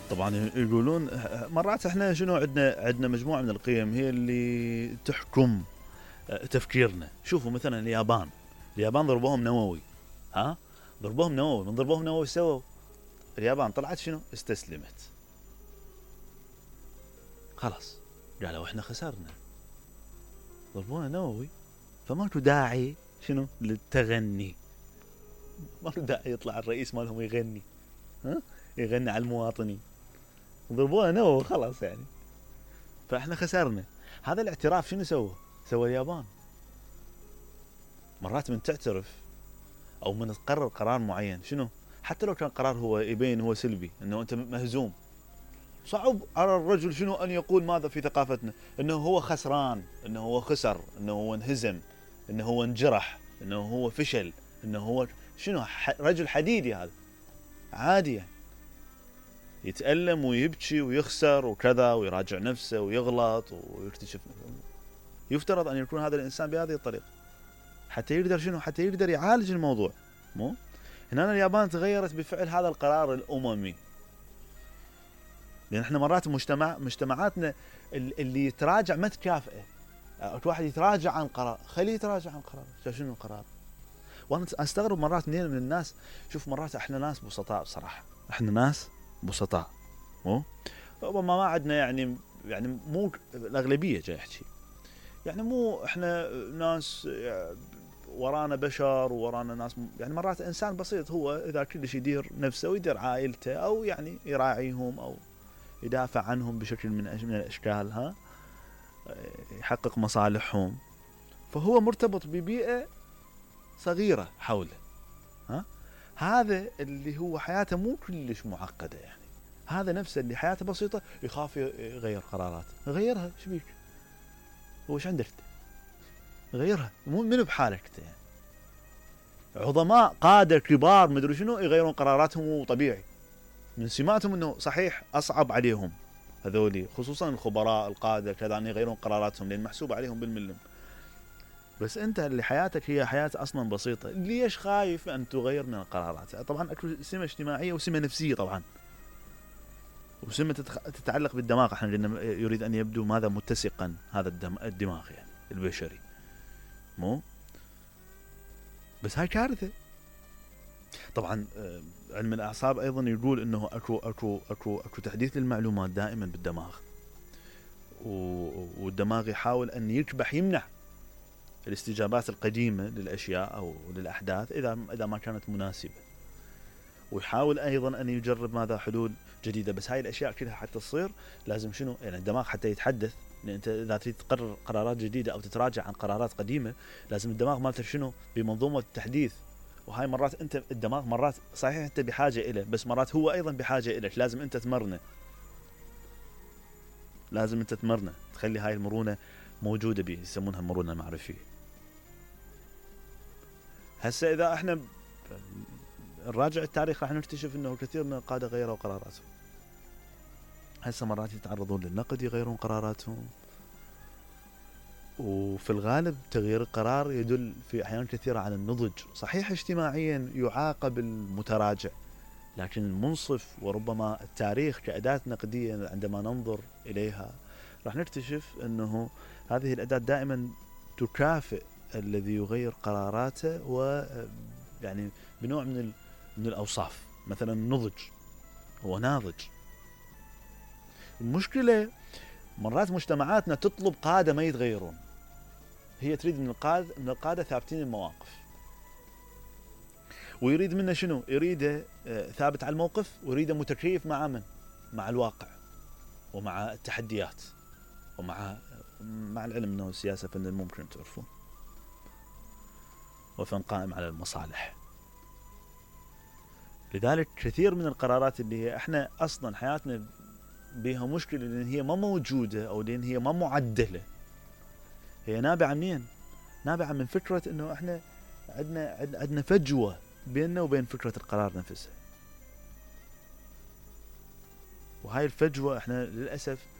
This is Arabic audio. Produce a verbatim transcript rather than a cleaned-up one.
طبعا يقولون مرات احنا شنو عندنا عندنا مجموعه من القيم هي اللي تحكم تفكيرنا. شوفوا مثلا اليابان، اليابان ضربوهم نووي، ها ضربوهم نووي، من ضربوهم نووي سووا اليابان طلعت شنو؟ استسلمت. خلاص قالوا احنا خسرنا، ضربونا نووي، فماكو داعي شنو للتغني، ماكو داعي يطلع الرئيس مالهم يغني، ها يغني على المواطنين، ضربونا نووي خلاص يعني، فاحنا خسرنا. هذا الاعتراف شنو سوى؟ سوى اليابان. مرات من تعترف او من تقرر قرار معين شنو، حتى لو كان قرار هو يبين هو سلبي انه انت مهزوم، صعب على الرجل شنو ان يقول ماذا في ثقافتنا انه هو خسران، انه هو خسر، انه هو انهزم، انه هو انجرح، انه هو فشل، انه هو شنو، رجل حديدي هذا عادي يعني يتألم ويبكي ويخسر وكذا ويراجع نفسه ويغلط ويكتشف نفسه. يفترض ان يكون هذا الانسان بهذه الطريقه حتى يقدر شنو، حتى يقدر يعالج الموضوع. مو هنا اليابان تغيرت بفعل هذا القرار الاممي، لان احنا مرات مجتمع مجتمعاتنا اللي يتراجع ما تكافئه، واحد يتراجع عن قرار خليه يتراجع عن قرار، شنو القرار؟ وانا استغرب مرات منين من الناس. شوف مرات احنا ناس بسطاء بصراحه، احنا ناس بسطاء، مو ربما ما عندنا يعني يعني مو الاغلبيه جاي احكي، يعني مو احنا ناس ورانا بشر ورانا ناس، يعني مرات انسان بسيط هو اذا كلش يدير نفسه ويدير عائلته او يعني يراعيهم او يدافع عنهم بشكل من من الاشكال، ها يحقق مصالحهم، فهو مرتبط ببيئه صغيره حوله، ها هذا اللي هو حياته مو كلش معقده، يعني هذا نفسه اللي حياته بسيطه يخاف يغير قراراته، غيرها ايش بيك؟ هو ايش عندك؟ غيرها، مو من بحالك يعني. عظماء قاده كبار مدري شنو يغيرون قراراتهم طبيعي، من سماتهم انه صحيح اصعب عليهم هذولي، خصوصا الخبراء القاده كذا ان يغيرون قراراتهم لان محسوب عليهم بالملم. بس انت اللي حياتك هي حياه اصلا بسيطه، ليش خايف ان تغير من القرارات؟ طبعا اكو سمه اجتماعيه وسمه نفسيه طبعا، وسمه تتعلق بالدماغ، احنا قلنا يريد ان يبدو ماذا متسقا هذا الدم الدماغ يعني البشري، مو بس هاي كارثه. طبعا علم الاعصاب ايضا يقول انه اكو اكو اكو اكو تحديث للمعلومات دائما بالدماغ، والدماغ يحاول ان يكبح يمنع الاستجابات القديمه للاشياء او للاحداث اذا اذا ما كانت مناسبه، ويحاول ايضا ان يجرب ماذا حلول جديده. بس هاي الاشياء كلها حتى تصير لازم شنو، يعني الدماغ حتى يتحدث، لان انت اذا تريد تقرر قرارات جديده او تتراجع عن قرارات قديمه لازم الدماغ مالته شنو بمنظومه التحديث. وهاي مرات انت الدماغ مرات صحيح انت بحاجه اليه، بس مرات هو ايضا بحاجه اليك، لازم انت تمرنه، لازم انت تمرنه تخلي هاي المرونه موجوده به، يسمونها المرونه المعرفيه. هسه اذا احنا نراجع التاريخ راح نكتشف انه كثير من القاده غيروا قراراتهم. هسه مرات يتعرضون للنقد يغيرون قراراتهم، وفي الغالب تغيير القرار يدل في احيان كثيره على النضج. صحيح اجتماعيا يعاقب المتراجع، لكن المنصف وربما التاريخ كأداة نقدية عندما ننظر إليها راح نكتشف أنه هذه الأداة دائما تكافئ الذي يغير قراراته، ويعني بنوع من من الأوصاف، مثلا النضج، هو ناضج. المشكلة مرات مجتمعاتنا تطلب قادة ما يتغيرون، هي تريد من القادة من القادة ثابتين المواقف، ويريد منه شنو؟ يريده ثابت على الموقف، ويريده متكيف مع من؟ مع الواقع ومع التحديات ومع مع العلم انه السياسه فن ممكن تعرفون، وفن قائم على المصالح. لذلك كثير من القرارات اللي هي احنا اصلا حياتنا بها مشكله لان هي ما موجوده او لان هي ما معدله، هي نابعه منين؟ نابعه من فكره انه احنا عندنا عندنا فجوه بيننا وبين فكره القرار نفسها، وهاي الفجوه احنا للاسف